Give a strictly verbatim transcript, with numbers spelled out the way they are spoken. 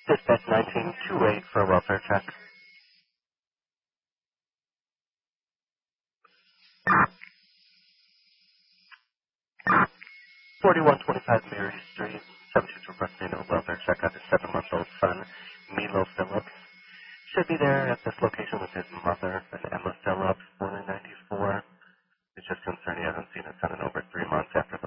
Dispatch nineteen twenty-eight for a welfare check. forty-one twenty-five Mary Street. Subject requesting a welfare check on his seven-month-old son, Milo Phillips. Should be there at this location with his mother, an Emma Phillips, born in ninety-four. It's just concerned he hasn't seen his son in over three months after the